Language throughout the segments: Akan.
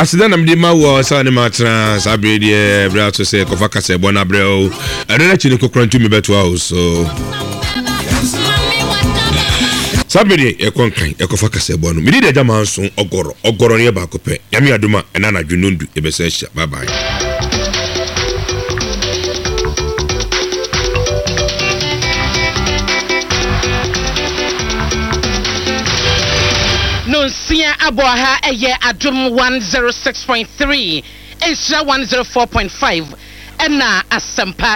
Asida na mde ma wo sa ne matra sabre de bra to se kofa kase bo na breo eno na chini kokrantu me beto house so sabre e konkan e kofa kase bo no me de jama so ogoro ne ba kopɛ yame aduma ena na dwunundu e be se hia bye bye. Sia Aboha eye Adum 106.3, Isra 104.5, and na Asampa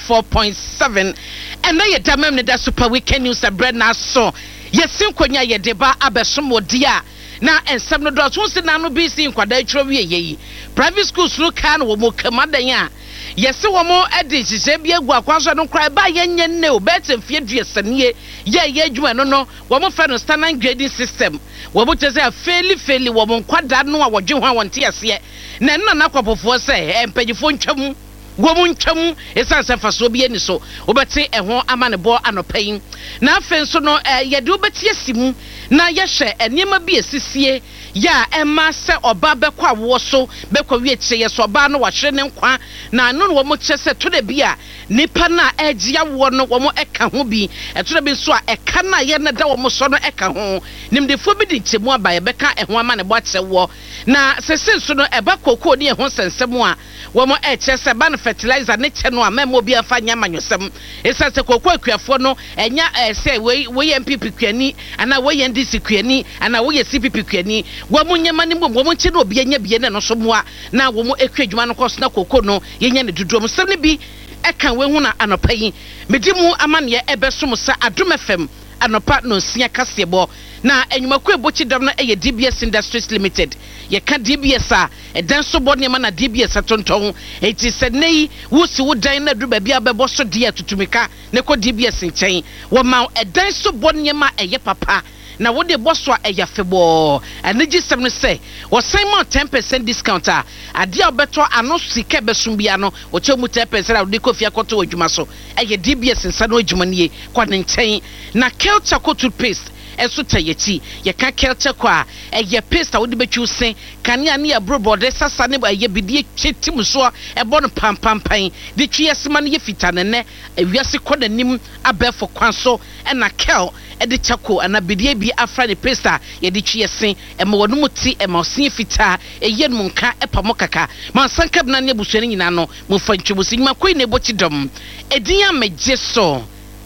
94.7. And na ye damem ne da super weekend news a bread na so. Yesin konya ye deba abesom dia. Na ensem no dot won se na no BC nkwada tro wie ye. Private schools no kan wo mo kamadan ya. Yesi wo mo edi hihye bi egu akwanso no kra ba yenye ne o betem fie duasanie ye adwuma no wo mo fa no standard grading system wo mo tese fairly wo mo nkwada no a wodwe ho a wonte ase na nna na kwapofo se empagifo ntwam wo mo ntwam esanse faso bi ani so obete eho amane bo anopayin na afen so no ye de obeti asimu na ye hwe enema bi esisie ya ema se oba bekwa wo so bekwa wie kye ye so oba no wa hwe ne nkwa na no wo mo kye se to da bi a nipa na agya wo no wo mo eka ho bi eto da bi so a eka na ye ne da wo mo so no eka ho nimdefo bi di kyemu aba ye beka eho ama ne bo akye wo na sese so no eba kokoo ne ho sensem a wo mo eche se ban fertilizer ne kye no a memo bi afa nya manyosem esa se kokoo akuafo no enya se we MPP kuani ana we NDC kuani ana we CPP kuani wo mo nyama ne mbom wo mo kye no obi anya bie ne no so moa na wo mo ekwadwuma no koso na kokoo no yenya ne dudom sem ne bi eka we hu na anopayi medimu amane ebesom sa Adum FM anopa no sia kasebo na enyumaku ebochi dam na eye DBS Industries Limited ye ka DBS a edan so bo ne ma na DBS atonton eti se nei wusi wo dan na duba bia bebo so dia tutumika ne ko DBS nchen wo ma edan so bo ne ma eye papa na wo de boso a eye febo anigi sem no se wo san ma 10% discount a ade a beto ano sika besum bia no wo che mu 10% a wo de kofia koto odwuma so eye DBS nsa no odwuma nie kwa nchen na Kelcha ko toothpaste eso tayeti ye ka Kelcha kwa eye paste a wo de betwu sen kania ne abrobode sasa ne eye bidie chetim so e bo no pampampan de twiesema ne ye fitane ne ewiase kodanim abefo kwanso na Kel edi chako ana bidie bi afra ne pesta ye di twiesen e ma wonu muti e ma osin fita e ye nu nka e pa mokaka ma sanka bna ne busuani nyina no mo fa ntwebusi nyima koi ne bochi dom edin ya meje so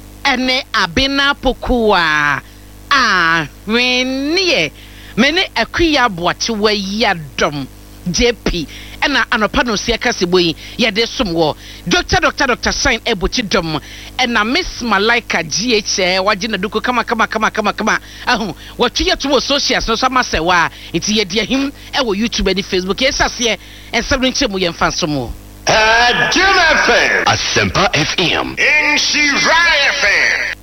ene abena pokuwa wenie mene akuya boache wa yadom JP ena anopa no sia kaseboyi ye de somwo Dr. Sign ebochi dom ena Miss Malaika GH waje na duko kama ahu watwe to socials no sama sewa enti ye de him e wo YouTube and Facebook esase ensabrin chemu ye mfa somo Adum FM Asempa FM Nshira FM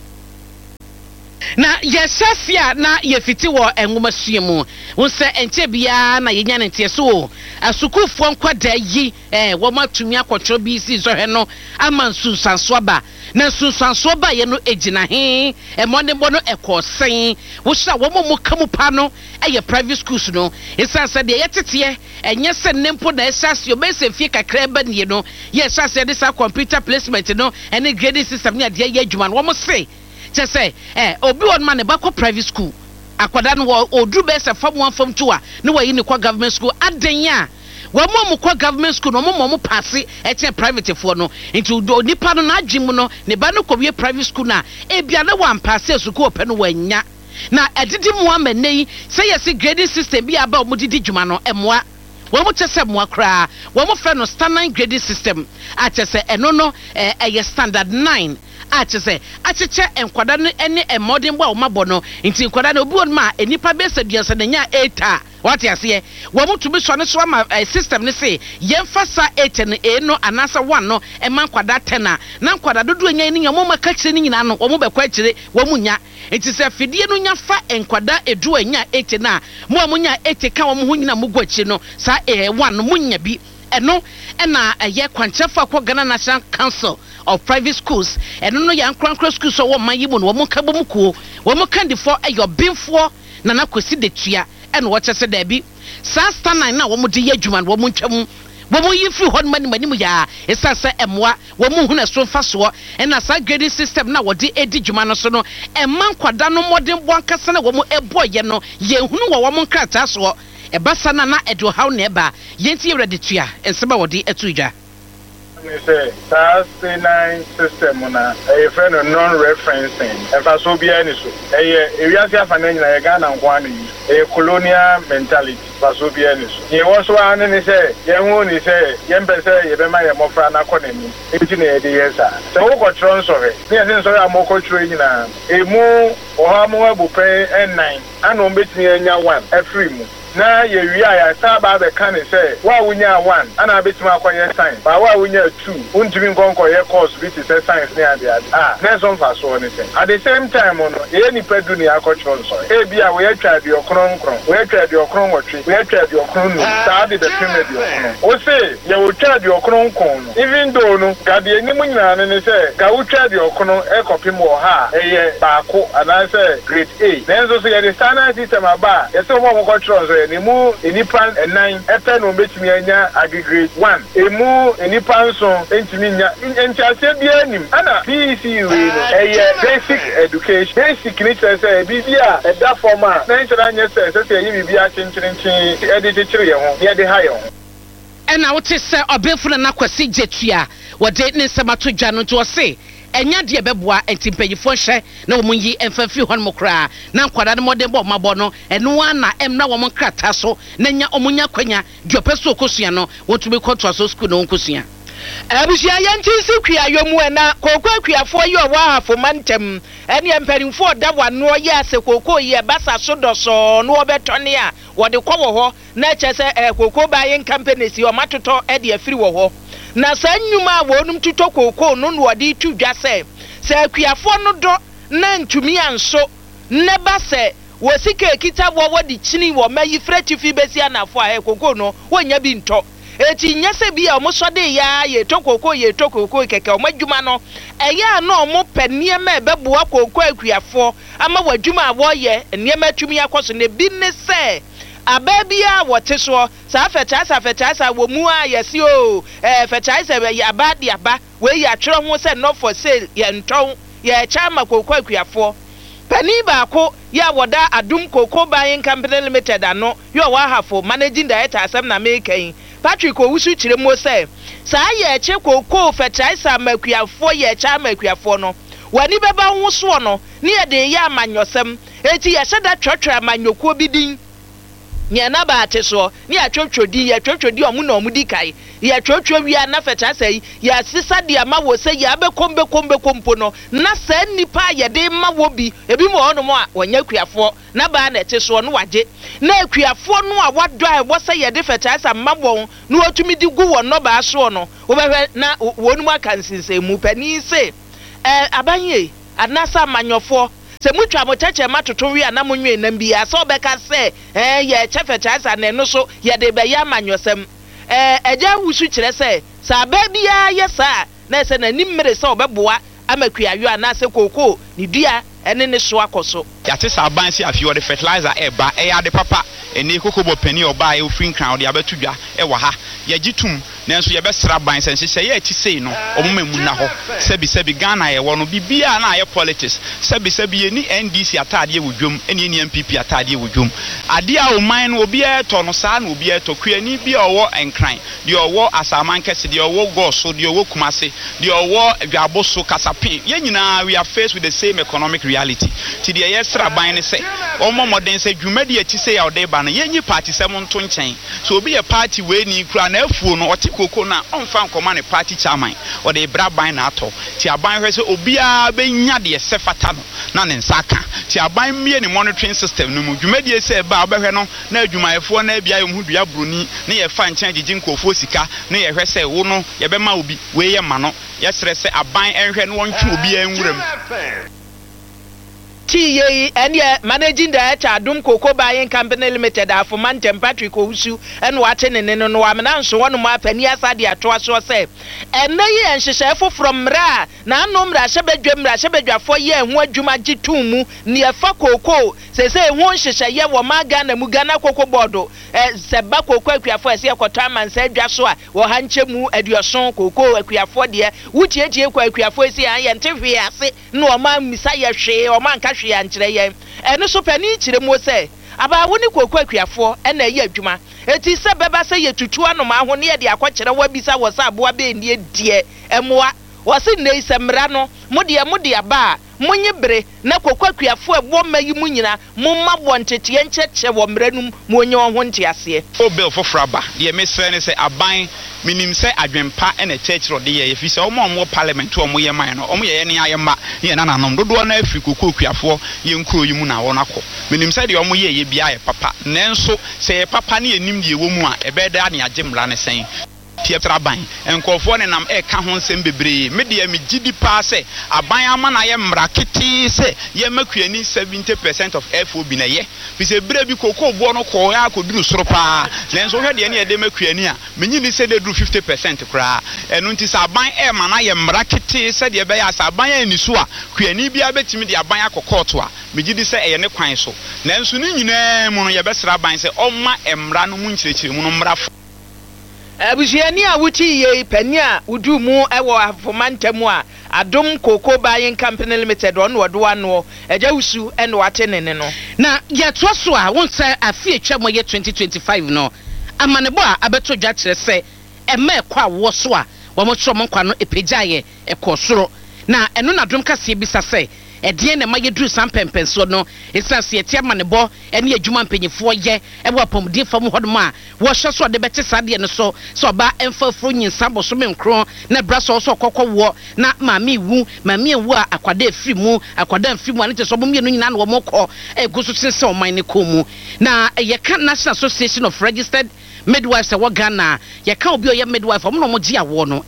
na yesafia na yefiti wo enwoma suemu wonse enche bia na yenya nte so asukufo nkwada yi wo matumi akotro bi si zohwe no ama nsunsanso aba na nsunsanso aba ye no ejina he emone bono ekosen wo hira wo mo kamu pa no eye private schools no esanse de yetete enye se nempo na esase yo bese fie kakra ba ne no yesase de sa computer placement no ene grading system ne ade ye adwuma no wo mo se say obi won man ba ko private school akwada no odru be se fam 1 fam 2 a no wayi ne kwa government school adan a wo mo kwa government school no mo pass e private fo no into nipa no na adwim no ne ba no ko wie private school na e bia na wan pass school ope no wanya na edidi mo amanei say yes grading system bi aba mo didi dwuma no emoa wo mo chese mo akra wo mo fe no standard grading system a chese eno no standard 9 achese acheche enkwada no ene emodern bo mabo no nti enkwada no obi won ma enipa be saduasa na nya 8 what you say wo mutumi so ne so ma system ne say yemfa sa 8 no e no anasa 1 no e man kwada 10 na kwada dodo nya ni nyamo maka kire ni nyina no wo mo bekwa kire wo munya nti se fidie no nya fa enkwada edu anya 8 na mo amunya 8 ka wo mo ho nyina mo gwa kire no sa 1 no munya bi eno na ye kwanchefa kwa Ghana National Council of Private Schools eno no ya nkrankra schools so wo man yimu no wo mo ka bomukuo wo mo kandi for your binfo na nakosi de tua ɛna wɔkyɛ sɛ daabi saa star 9 na wɔn de yɛ adwuma no wɔn ntwam wɔn yi firi hɔ no manim yaa ɛsan sɛ ɛmoa wɔn hu na so mfa soɔ ɛna saa grading system na wɔde edi dwuma no so no ɛma nkwada no mmɔden bɔ ankasa na wɔn ɛbɔ yɛ no yɛhunu wɔ wɔn nkrataa soɔ ɛbasa na ɛde ɔhaw na ɛba yɛnti yɛ ready tua nsɛm a wɔde ɛto dwa say C9 system na a friend of non-referencing and for so be any so a reaction for a Ghana one a colonial mentality for so be any so you also want to say young one is a young person you be my mofrana economy it's in the years so what trans of it yes so I'm more training a more or more bupe N9 and on between one a free move na ye wia ya ba be kan say wa wunya 1 ana betima akoye science ba wa wunya 2 untimi nkonko ye course bi ti say science ne ade na so mfa so ne say at the same time no ye ni pedu ni akotro so e bia we atwa de okronkron we atwa de okron wotwe we atwa de okron nu sa de the pyramid de okron o say ye wo twa de okronkron even though no ga de enimu nyina ne say ga wo twa de okron e kopim wo ha e ye baako ana say grade A then so ye the standard system aba ye so mo control so emu enipa 9 epe no betimi anya aggregate 1 emu enipa nso entimi nya entiase bia anim ana BC we no basic education basic ni say bibia eda forma na nchira anya say yi bibia chencherenchin edit chire ye ho ye de ha ye ho ɛna wote sɛ ɔbɛfuna na kwasi jetua wɔde ne nsɛmato dwa no to ɔse enya de beboa entimpanyifo hye na wɔn yi emfafi hɔ no kra na nkwada no mɔden bɔ mabɔ no ɛno ana emna wɔn krata so na nya ɔmunya kwanya de ɔpɛso okosua no wɔtumi kɔto aso school no nkosua abusua yɛnti si kua yomu ɛna kokɔ akuafo yi ɔwɔ ahafo mantem ɛne empanimfo da wano yɛ ase kokɔ yi ɛbasa so dɔsɔ no wɔbɛtɔne a wɔde kɔ wɔ hɔ na kyɛ sɛ kokɔ baayɛ company si ɔmatotɔ ɛde afiri wɔ hɔ na saa nnwuma a wɔnum tutɔ kokɔ no wɔde tu dwa sɛ akuafo no dɔ na ntumi anso ne ba sɛ wɔsika ekita wɔde kyini wɔ mayi frɛti fi besi anafo a kokɔ no wɔnya bi ntɔ eti nyese bi a omosode ya ye tokoko keke omadwuma no eya na omo panie ma ebeboa kokoko akuafo ama wadwuma aboye niema tumi akoso ne bi ne se ababia wote so sa fetaisa wo mu a yesi o fetaisa be ya ba de aba we ya twere ho se no for sale ye nton ye chama kokoko akuafo pani baako ya woda adum kokoko buying company limited ano yo wa hafo managing director asem na mekan Patrick Owusu chire mo say saa ye eche kokoko fetaisa makuafo ye cha makuafo no wani beba ho so no ne ye de ya amanyosem eti ye hyeda twetwe amanyokuo bidin nye na ba ate so ne ya twetwodi omu na omu dikai ye twetwe wi na fetaisa yi ya sisa de ama wo say ya be kombe no na saa nipa ye de ma wo bi ebi mo ono mo a wanya kuafo na ba na ete so no waje na akuafo no a wadɔ a wo say ye de fetaisa mabon no otumi di gu wo no ba so no wo behwe na wonum aka nsinsemu pani se abanye anasa manyofo se mutwa motache matoto wi ana monwe nam bia so beka se ye chefetaisa na no so ye de be ya manyosem eja wusu kire se sa ba bia ye sa na se na nimmere se obeboa amakuayo anase kokoko ni dua ene ne so akoso yate sa ban si afi the fertilizer eba ya de papa ene kokobo pani oba e ofin crown de abetu dwa e wa ha ye gitum nanso ye besra ban sense se ye ti sei no omumemu na ho sebi Ghana ye wo no bibia na ye politics sebi ye ni NDC atade wodwom ene ni MPP atade wodwom ade a o man no obi e to no sa na obi e to kuani bia owo enkran de owo asaman kese de owo goso de owo kumase de owo adwaboso kasapin ye nyina we are faced with the same economic reality ti de ye sra ban ne se omo moden se dwumadi ati se ya ode ba na ye nyi party se mo nto nchen so obi ye party we ni kura na afuo no koko na onfa nkoma ne party chairman o de bra ban na ato ti aban hwe se obia be nya de sefata no na ne nsaka ti aban mie ne monitoring system no mu dwumadi se ba obehwe no na adwumayefo na bia yem hudua broni ne ye fa nchen gigi nkofo sika ne ye hwe se wo no ye be ma obi we ye ma no ye sere se aban enhwe no wontwe obi anwuram TA and managing director Adum Cocoa Buying Company Limited for Mantem Patrick Owusu and watching and no amount so one more penny as I did to say. And nay and she from Ra na numra Shebedra 4 year and what Jumaji Tumu near Fakoko says one shisha ye wa magana Mugana Coco Bodo Sebako Quakia for a second and said Joshua or Hanchemu at your son Coco Quia for dear which yet you Quakia for and TV no man Messiah Shea or man Kashi and Chile and no so penny to the mo say about when you go Quakia for and a year Juma. It is a beba say to 2 no ma when near the aquacha webisa was a boa be near dear and what was in Nay Semrano, Modia Bar, Munyebre, Nako Quakia for a woman you munina, Mumma wanted to enche womrenum, Munyo Wontiasie. Oh, Bill for Fraba, the MS say a buying. Minim say adwempa and a church or the if you say more parliament to a mine or any ayama, Yananam, do one every kukuya for Yunku Yumuna Wonako. Minim said the Omoye ye be a papa, Nenso say a papa near Nimdi woman, a better than a Jim Lana saying. Theatre buying and call for an am a kahon sembebre, media me GD pass, a buyaman I am raketi say, ye make 70% of F will be a year. We say, Brady Coco Bono Koya could do stropa, then so had any day make many said they do 50% cry, and until I buy air man I am raketi said ye bay as I buy any swa, Queenie be a bet me the abaya cocotua, me did say a nequine so. Then soon you name on your best rabbi say, oh my emrano munchi munumraf. Abusiania wuti ye penya udu mu ewo for Mantemu a Adum Cocoa Buying Company Limited on wado no ejawusu ene watene no na ye toso a won say afie twamo ye 2025 no amanebo a abeto dwa kire se ema ekwa wo so a wo mo tro mo nkwa no epejaye ekosoro na eno na Adum kase bisa se edie na mayedru sampempenso no esanse etia manebo ene adwuma mpanyifo ye ebo apomde fam hodom a wo hwe so de bete sade ne so ba emfafro nyinsa boso menkro na braso so kokko wo na mami wu mami ewu a akwada afiri mu akwada afiri mu ane te so bomienu nyina na wo mokọ eguso sense oman ne komu na ye kan National Association of Registered Midwives e wo Ghana ye kan obi oye midwife omo no mo gi awo no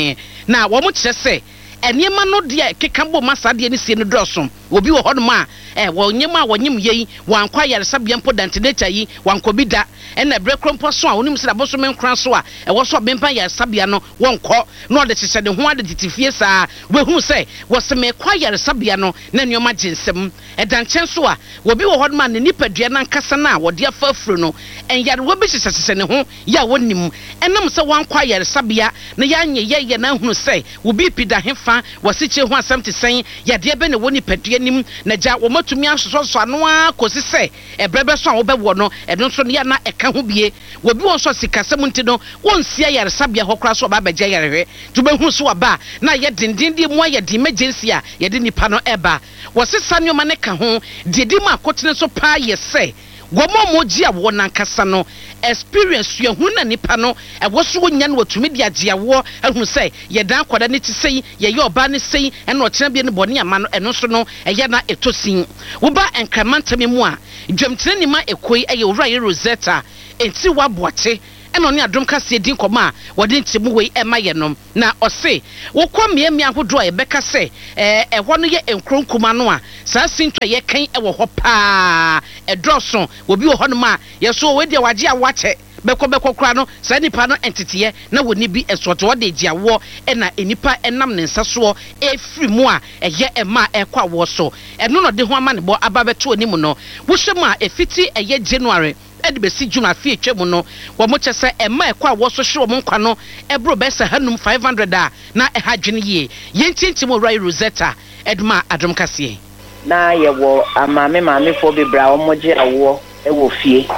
na wo mo kire se enyema no de kekambo masade ne sie no drosom obi wo hodom a wo nyema wo nyim yei wankwa yaresabia mpo dantenature yi wankobi da ena brekrompo so a onim se da boso menkran so a wo so bempa yaresabia no wonko no de hye de ho ade titifie saa we hu se wo se mekwa yaresabia no na nyoma ginsem edanchen so a obi wo hodom a ne nipadua na nkasa na wo de afafuro no enyare wo bi hye ne ho ya wonim enam se wankwa yaresabia na ya nye ye na hu se wo bi pida hefa wasiche ho asem te sen ya de be ne woni padua nim na ja wo matumi asoso ano a kosi se ebrebe so a wo be wo no eno so ya na eka ho bie wo bi won so sikasem nti no won sia yaresabia hokra so ba bagya yarehwe to be hu so aba na ye dindindi mu aye di emergency a ye de nipa no eba wasesa nyoma ne ka ho didi ma akotene so pa ye se gomo moji a wo nankasa no experience ye hu na nipa no e wo so nya no watumi dia dia wo ehun se ye dan kwada ne ti sei ye ye oba ne sei ena o kira bia ne bone ama no eno so no eye na etosin wo ba enkramantame mu a dwamtene ni ma ekoi eye owura ye Rosetta enti wa boache eno ne Adum kase din koma wode ntemu wei ema ye nom na ose wo kwa miemi ahodo a beka se ho no ye enkronkuma no a saa sintwa ye kan ewo ho pa edroso obi wo ho no ma ye so we dia waje a wache beko kra no saa nipa no entitiye na woni bi esoto wode giawo na enipa enam ne nsaso efiri mu a eye ema ekwa wo so eno no de ho ama ne bo ababeto onimu no wo hwem a efiti eye January edibesi June afie twemu no wo mo chese ema ekwa wo so hwe wo nkwa no ebro besa hanum 500 a na ehadwene ye yentintim owura Rosetta eduma Adum kase na ye wo amame fo bebra wo moje awo e wo fie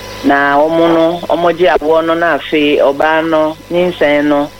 na omoji awo no na afi oba no ninsen no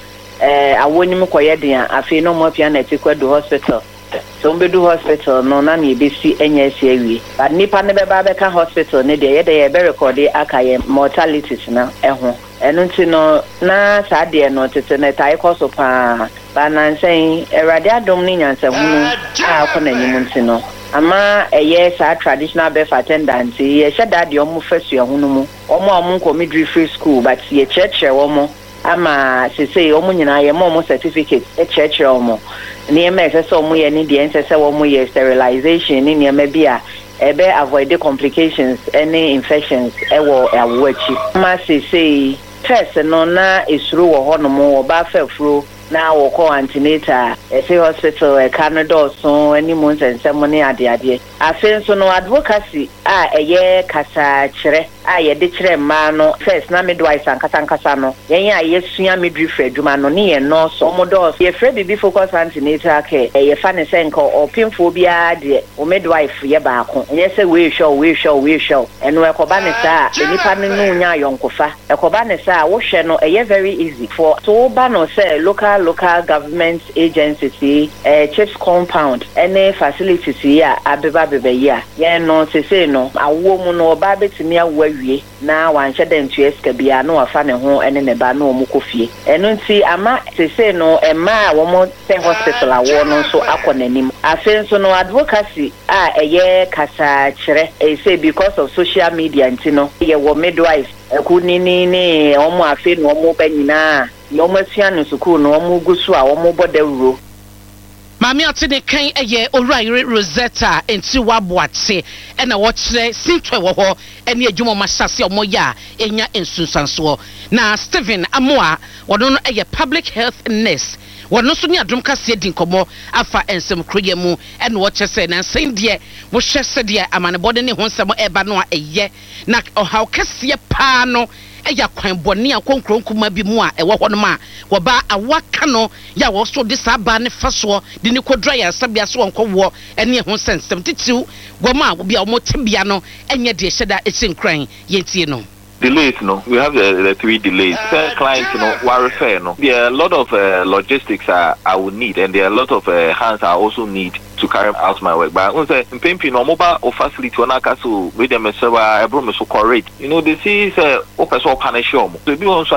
awonim koye den afi no mo pia na tikwedo hospital so mbedu hospital no na me besi enya esi awie but nipa ne beba be ka hospital ne de ye de ye be record akaye mortalities na eho enu nti no na sade no tete na tai koso pa na nsen erade adom ni nyansa hunu akona nyim nti no ama yes a traditional birth attendant ye sheda de omu fesu ehunu mu omu ko midwifery school but ye church omu ama sese omo nyina ye mo certificate e church omo niema esese omo ye ni de ensese omo ye sterilization ni niema bia ebe avoid the complications any infections ewo awoachi ma sese first no na esuru wo ho no mo ba fafuro na wo ko antenatal hospital Canada so any months and ceremony ade afen so no advocacy eye kasa kire ye de kire ma no first na midwife ankasa no yen yesua midwife adwuma no ne ye no so omodo ye frɛ bibi focus antenatal care ye fa ne senko opimfo bia de o midwife ye ba ko ye se we show eno ekoba ne sa enipa no nya yonkofa ekoba ne sa wo hwɛ no ye very easy for to ba no say local government agencies chiefs compound any facilities here abeba ya ye no say no awo mu no ba betimi awawie na wanhye dem tueska bia no afa ne ho ene ne ba no mu kofie eno nti ama say no ema wo mo hospital awo no so akonanim afen so no advocacy eye kasa kire say because of social media ntino ye wo midwife ekunini omo afe no omo banyina yo masua no sukuu no omo gusu a omo bodawuro Mami atene kan eye Owuraire Rosetta enti waboate na wokyere sintwe wo ho ene adwuma mahyase omoya enya ensunsanso na Stephen Amoa wono no eye public health nurse wono so ni adom kase dinkomo afa ensem kroye mu ene wo kyese na nsen de wo hwese de amanebode ne ho nsem eba no a eye na ohaw kase pa no eya kwan boni akonkronkuma bi mu a ewo ho no ma wo ba awaka no ya wo so de saba ne faso de ne kodra ya sabia so wonko ene ho sensem titiu goma obi a mo tebia no enye de hyeda echinkran yentie no. Delays, no. We have the 3 delays. Clients, were refer, no. There are a lot of logistics I would need, and there are a lot of hands I also need to carry out my work. But I say, in mobile or facility, when I castle with them, I brought so correct. This is open so punish you. So if you want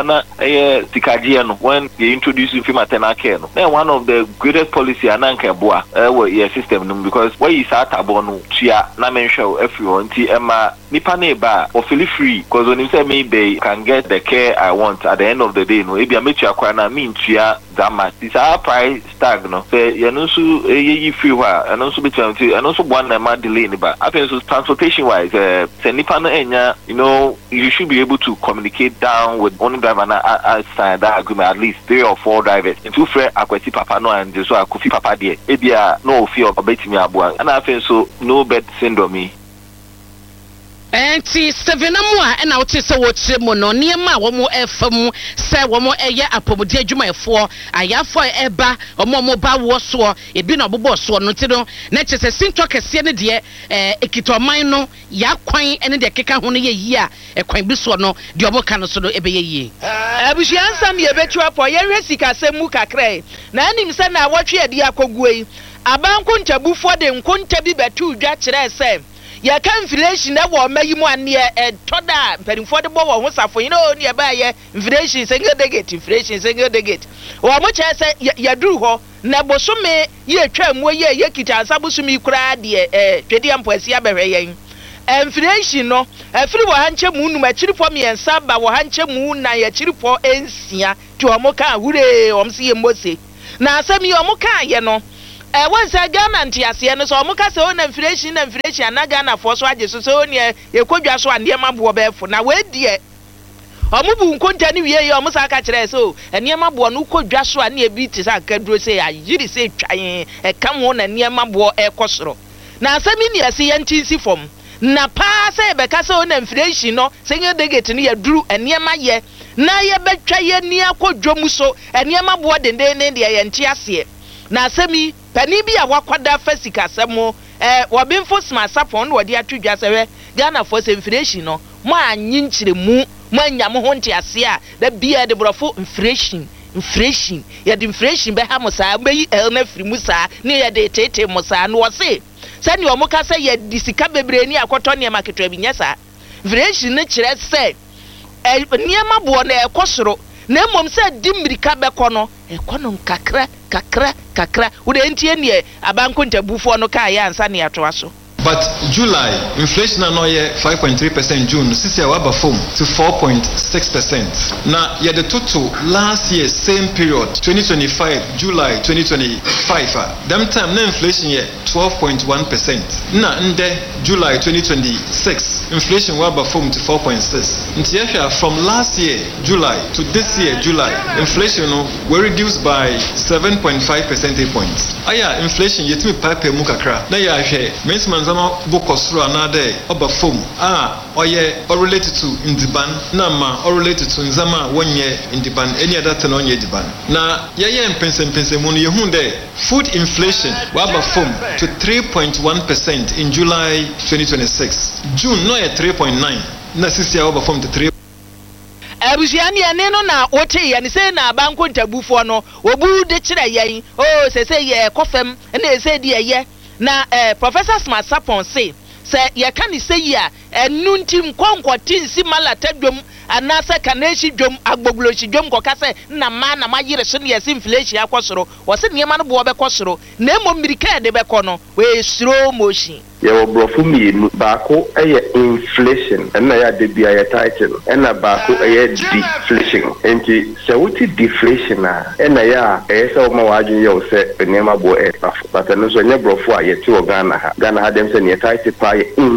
to when they introduce you maternal care, then one of the greatest policy and your system, because where you start abonu, chia, na mention everyone, Emma, Nipane ba, or feel free, because when you say maybe can get the care I want at the end of the day, no, if you make your acquire mean chia that much. It's our price tag, no. Say you know so you free and also between and also one month delay in the back. I think so transportation wise, you should be able to communicate down with one driver and sign that agreement at least 3 or 4 drivers. And 2 friends akwesi papa no and so akufi papa there. Ebia no fear of betimi abua. And I think so no bed syndrome. Enti Stephen Amoa na wote se wotre mo no niema wo mo efam se wo mo eye apomode adwumayefo ayafo eba mo ba wo so ebi na obobo so no ti no na chese sinto kese ne de ekitoman no ya kwan ene de keka ho no ye yi a ekwan bi so no de obo ka no so no ebe ye yi abusuansam ye betu apo ye hwe sikasemu kakrai na anim se na wotwe ade akoguei abanko ntabufo de nkonta bi betu dwa kire se ya kan inflation na wo mayi mu ane toda mpanimfo de bo wo ho safo you know ne ba ye inflation single digit wo mo che se ya duru ho na bosome ye twa mu ye kita asabosumi kura de twedi ampoasi abehwe yen inflation no afiri wo hanche mu numa chirifo miensa ba wo hanche mu na ya chirifo ensia ti wo mo ka hure wo mse ye mose na asami wo mo ka ye no once government yase no so omuka se on inflation anaga na for so age so on ye kodwa so ande mabo befo na we die omubu nkonta ni wiye ye omusa aka kire so ene mabo no kodwa so ane bi ti sa kaduro se ya yiri se twan kam ho na ene mabo ekosoro na asami ni yase yantinsi fom na pa se be ka se on inflation no se nye degate ni ya duru ene ma ye na ye betwa ye ni akodwo so ene mabo denden de ye nti ase na asami pani bi a wakwada fasika semo wobinfo sma sapon no wodi atwudwa sewe Ghana for inflation no mo anyi nkyiremu mo anyam ho nte ase a da bia de brofo inflation ya de inflation be ha mo sa beyi na firi mu sa ne ya de tete mo sa no wose sani o mo ka se ya disika bebre ni akoto ne maketo bi nyesa inflation ne kire se niema bo na ekosoro na mom se dimirika beko no ekono kakra wo de ntie ne abanko ntabufo no ka ya ansa ne ato aso but July inflation no ye 5.3% June sisi ya waba form to 4.6%. Na ya the total last year same period 2025 July 2025 them time na inflation ye 12.1%. Na nde July 2026 inflation waba form to 4.6. Nti ya from last year July to this year July inflation were reduced by 7.5 percentage points. Aya inflation yetimi pipe mu kakra. Na ya hwe mens manzama bokosro anade oba form oye related to indiban na ma related to nzama wonye indiban any other thing onye indiban. Na ye mpense mu no yehu de food inflation waba form to 3.1% in July 2026. June no ye 3.9. Na sisi ya waba form to 3. Abusiani ane no na wote ya ni se na banko ntabufo no obu de kire yen se ye kofem na se de ye na Professor Smart Sapon se ye ka ni se ya enu ntim konkwoti nsi malata dwom anase kaneshi dwom agbogloshi dwom koka se na ma na mayire so ne inflation akosoro wo se niema no bo be kosoro na emo mirika de be kono we slow motion ya brofu mi baako inflation na ya de bia ya title na baako deflation enti se wuti deflation na ya se o ma wadun ye o se niema bo bafo but no so nya brofu a ye ti o Ghana ha dem se ne title pa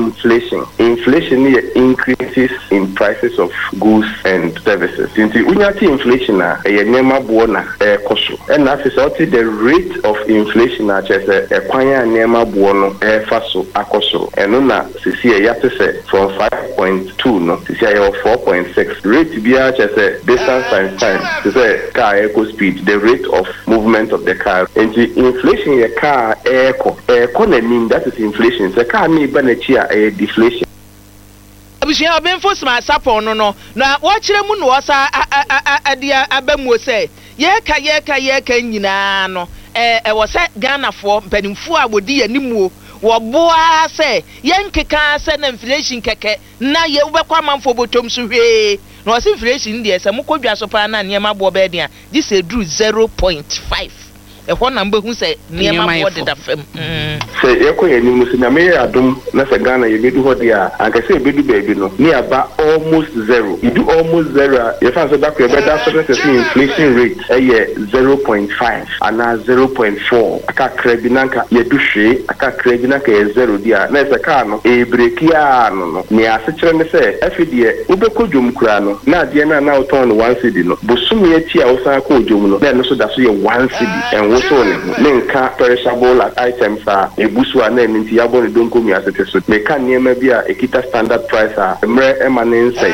inflation ni increases in prices of goods and services. Enti unya ti inflation ye niema bo na koso na afisa the rate of inflation na chese kwan ya niema bo no faso akosoro eno na sisi ya tese from 5.2 no sisi ya 4.6 rate bia chese distance and time sisi car eco speed the rate of movement of the car and inflation ya car eco na mean that is inflation the car ni ba na chi a deflation abusia obenfo Smart Sapon no na wo kire mu no osa adia abamu se ye ka nyina no wo se Ghana fo mpanimfo a wodi animuo wo boa se yenkeka se na inflation keke na ye ubekwa manfo botom so hwe na wo se inflation de se mukwadwa so pa na niema bo be dia ji se dru 0.5 ehwo na mbe hu se niema bo de da fam se yekoye ni musina me adum na se Ghana ye bedu hodi anka se bedu baby no ni aba almost zero you do almost zero you find so that you better so inflation rate 0.5 and 0.4 aka krebi nanka ye du hwe aka krebi nanka ye zero dia na se ka no e breki no ni ase kire ne se afidie ubekodwom kura no na ade na uton 1 cedi no bosum ye ti a usan ko odwom no na so da so ye 1 cedi and so ne nka perishable items ebusu ana nti yabo ne donko mi asete so me kan niema bia ekita standard price emre emane nsai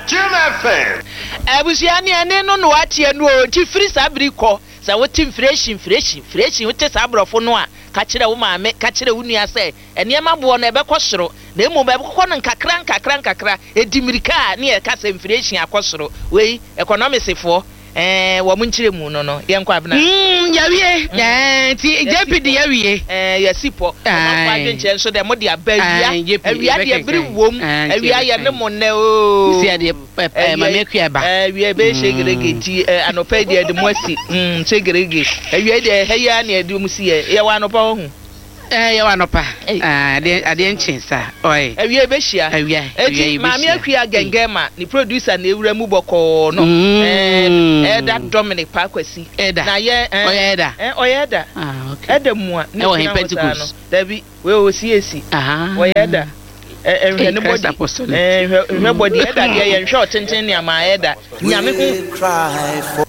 abusiani ane no watie no ti free sabri ko sa woti inflation wote sabrofo no a ka kire wo maame ka kire wo nua se eniema bo no ebekosoro na emu bebekọ no nkakra edimirika na ye ka se inflation akosoro we economics fo wo munchire mu no yenkwa abna yawie ti JPD yawie yasipo ma dwenche so de mo de abawia awia de biri wom awia ye ne mo ne o si ade ma me kuaba awia be shegerege ti anopa de mo asi shegerege awia de heya na de mu si ye wa anopa ho ye wa anopa ade nchensa oi awia be hia awia ma me akua gengema ni producer na ewura mu boko no Eda Dominic Parkwesi na ye oyeda okay eda mu a e wo Pentecost dabi we o CAC oyeda ehwe ne body ehwe body eda de ye nhwe otenten ni ama eda nyame hu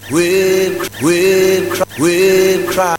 we cry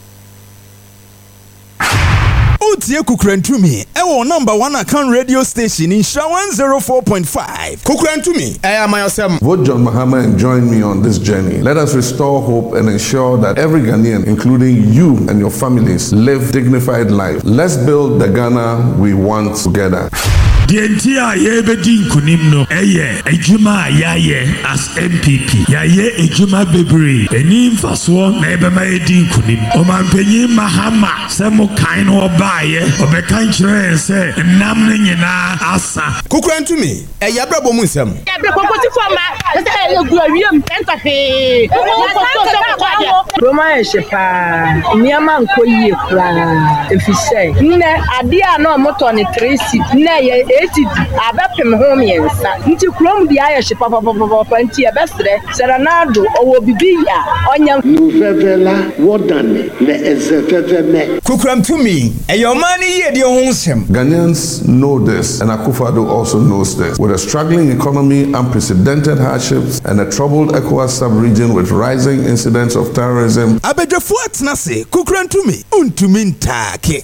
Utie Kukrentumi ewo number 1 account radio station in Shra 104.5 Kukrentumi ayama. Vote John Mahama and join me on this journey. Let us restore hope and ensure that every Ghanaian, including you and your families, live dignified life. Let's build the Ghana we want together. deɛ nti a yɛbɛdi nkunim no ɛyɛ adwuma a yɛayɛ as MPP yɛayɛ adwuma bebree ɛni mfasoɔ na ɛbɛma yɛdi nkunim ɔmampanyin Mahama sɛ mo kan no ɔbaayɛ ɔbɛka nkyerɛ yɛn sɛ nnam no nyinaa asa kokura ntumi ɛyɛ abrabɔ mu nsɛm yɛbrɛ kɔkɔti fɔma sɛ ɛgu awiam ɛntafee Roma ɛhyɛ paa nneɛma nkɔ yie koraa ɛfisɛ nnɛ adeɛ a na ɔmotɔ ne 3 seat nnɛ yɛ 80 abɛpem ho mmiɛnsa nti kurom deɛ ayɛ hye papapapapa nti yɛbɛserɛ Serenado ɔwɔ bibi a ɔnyɛ nuvɛvɛla wɔdane na ɛzɛvɛvɛmɛ kokura ntumi ɛyɛ ɔman ne yie deɛ ho nsɛm Ghanaians know this, and Akufo-Addo also knows this. With a struggling economy, unprecedented hardships, and a troubled ECOWAS sub-region with rising incidents of terrorism. Abedjafo atnase kokura ntumi untumi ntake.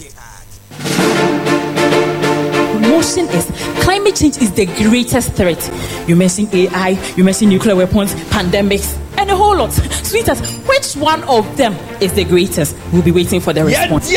Motion is climate change is the greatest threat. You mention AI, you mention nuclear weapons, pandemics, and a whole lot. Sweetheart, which one of them is the greatest? We'll be waiting for the response.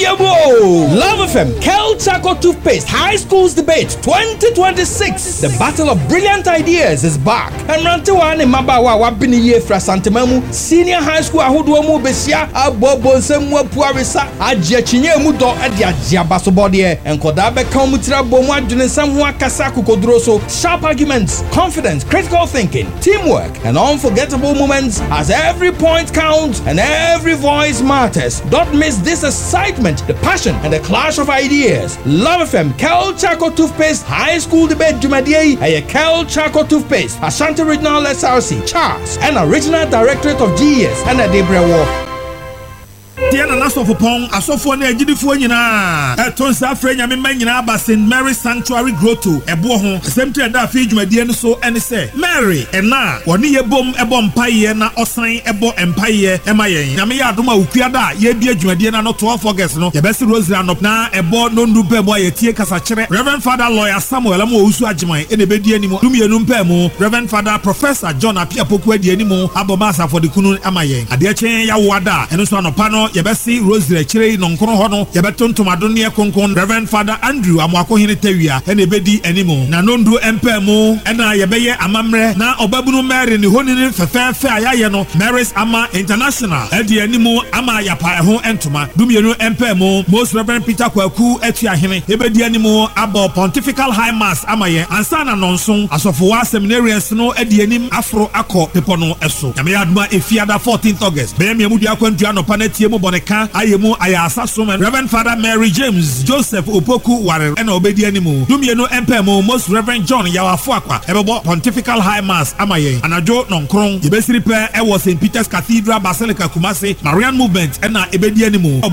Love FM, Kel Chaco Toothpaste High Schools Debate 2026. The Battle of Brilliant Ideas is back. And Rantewan and Mabawa Wabini Ye Fra Santemamu, Senior High School Ahuduamu Besia, Abobo Semwa Puarisa, Adjachinye Mudo, Adia Jiabasobodie, and Kodabe Kamutra Bomwa Junesamwa Kasaku Kodroso, sharp arguments, confidence, critical thinking, teamwork, and unforgettable moments as every point counts and every voice matters. Don't miss this excitement, the passion, and the clash of ideas. Love FM, Kel Chaco Toothpaste High School Debate Jumadie, and Kel Chaco Toothpaste, Ashanti Regional SRC, Charles, and Original Directorate of GES, and a Debra War. Tiana Nassau Pong, a software Gidifuina, a Tonsa Frenya Mimena, St. Mary Sanctuary Grotto, a Bohon, Cemetery that feed Median so and say, Mary, and now, one year bomb a bomb pie, na Osain, a bo empire, MIA, Namia Duma Ukiada, ye be a Jumadiana, not 12 August, no, the best rose round up now, a board non do boy, a tear casachere, Reverend Father Lawyer Samuel Amo Usuajima, in a bedi anymore, Dumia Numpemo, Reverend Father Professor John Apia Pokwe, the animo, Abomasa for the Kunun MIA, a dear chain Yawada, and also on a panel. Yabesi Rosary Chere Nonkono Hono, Yabeton to Madonia Konkon, Reverend Father Andrew Amwako Hinetewia, and Ebedi Animo, Nanondu Empemo, and Yabeye Amamre, na Obabuno Mary in the Honin Fair Yano, Maris Ama International, Edi Animo, Ama Yapa Hon Entuma, Dumiano Empemo, Most Reverend Peter Kwaku, Etia Hine, Ebedi Animo, Abo Pontifical High Mass Amaye, and Sana Nonson, Asofoa Seminarians no Edienim Afro Ako, Pepono Eso, Yamayadma Efiada 14th August, Bemi Mudia Quentiano Panetiemo. Boneka ayemu ayasa sumen Reverend Father Mary James Joseph Opoku Ware and Obedi Animu Dumieno Empemo Most Reverend John Yawafuakwa Ebebo Pontifical High Mass Amaye Anajo Nonkron Yebesiri Pe Ewo St. Peter's Cathedral Basilica Kumasi Marian Movement and Ebedi Animu